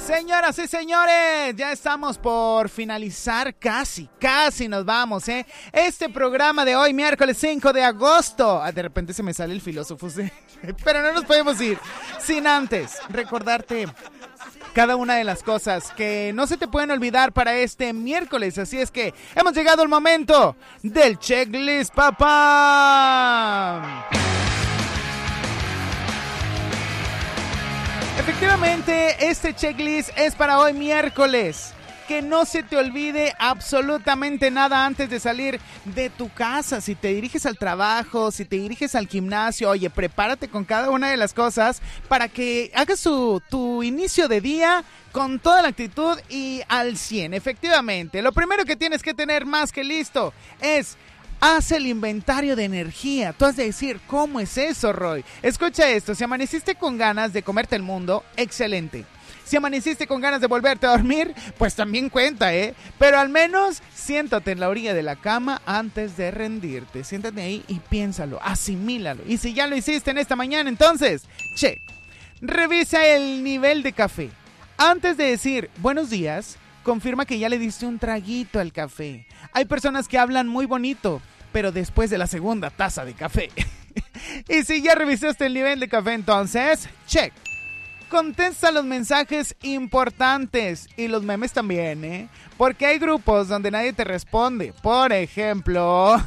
Señoras y señores, ya estamos por finalizar, casi nos vamos, ¿eh? Este programa de hoy, miércoles 5 de agosto. De repente se me sale el filósofo, ¿sí? Pero no nos podemos ir sin antes recordarte cada una de las cosas que no se te pueden olvidar para este miércoles. Así es que hemos llegado al momento del checklist, papá. Efectivamente, este checklist es para hoy miércoles. Que no se te olvide absolutamente nada antes de salir de tu casa. Si te diriges al trabajo, si te diriges al gimnasio, oye, prepárate con cada una de las cosas para que hagas tu inicio de día con toda la actitud y al 100. Efectivamente, lo primero que tienes que tener más que listo es: haz el inventario de energía. Tú has de decir, ¿cómo es eso, Roy? Escucha esto: si amaneciste con ganas de comerte el mundo, excelente. Si amaneciste con ganas de volverte a dormir, pues también cuenta, ¿eh? Pero al menos siéntate en la orilla de la cama antes de rendirte. Siéntate ahí y piénsalo, asimílalo. Y si ya lo hiciste en esta mañana, entonces, check. Revisa el nivel de café. Antes de decir buenos días, confirma que ya le diste un traguito al café. Hay personas que hablan muy bonito, pero después de la segunda taza de café. Y si ya revisaste el nivel de café, entonces, check. Contesta los mensajes importantes y los memes también, ¿eh? Porque hay grupos donde nadie te responde. Por ejemplo...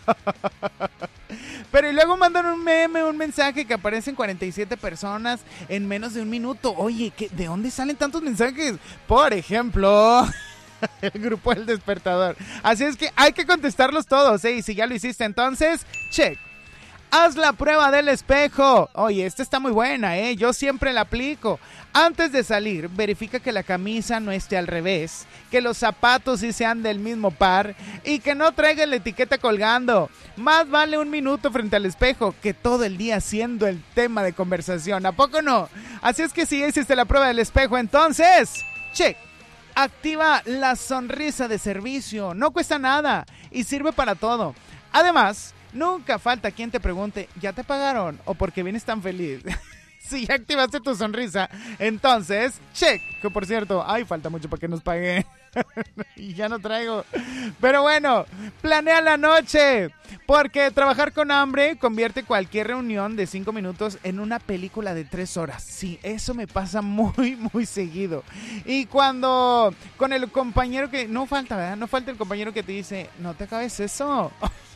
Pero y luego mandan un meme, un mensaje que aparecen 47 personas en menos de un minuto. Oye, ¿de dónde salen tantos mensajes? Por ejemplo... el grupo El Despertador. Así es que hay que contestarlos todos, ¿eh? Y si ya lo hiciste, entonces, check. Haz la prueba del espejo. Oye, esta está muy buena, ¿eh? Yo siempre la aplico. Antes de salir, verifica que la camisa no esté al revés, que los zapatos sí sean del mismo par y que no traiga la etiqueta colgando. Más vale un minuto frente al espejo que todo el día siendo el tema de conversación. ¿A poco no? Así es que si hiciste la prueba del espejo, entonces, check. Activa la sonrisa de servicio. No cuesta nada y sirve para todo. Además, nunca falta quien te pregunte, ¿ya te pagaron? ¿O por qué vienes tan feliz? Si ya activaste tu sonrisa, entonces, check. Que por cierto, falta mucho para que nos paguen. Y ya no traigo. Pero bueno, planea la noche. Porque trabajar con hambre convierte cualquier reunión de 5 minutos en una película de 3 horas. Sí, eso me pasa muy, muy seguido. Y cuando con el compañero que... No falta, ¿verdad? No falta el compañero que te dice, no te acabes eso.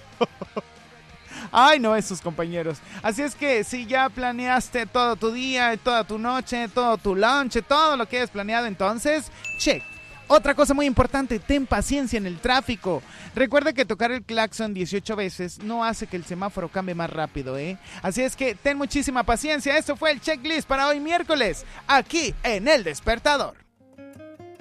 Ay, no, esos compañeros. Así es que si ya planeaste todo tu día, toda tu noche, todo tu lunch, todo lo que hayas planeado, entonces, check. Otra cosa muy importante, ten paciencia en el tráfico. Recuerda que tocar el claxon 18 veces no hace que el semáforo cambie más rápido, ¿eh? Así es que ten muchísima paciencia. Esto fue el checklist para hoy miércoles, aquí en El Despertador.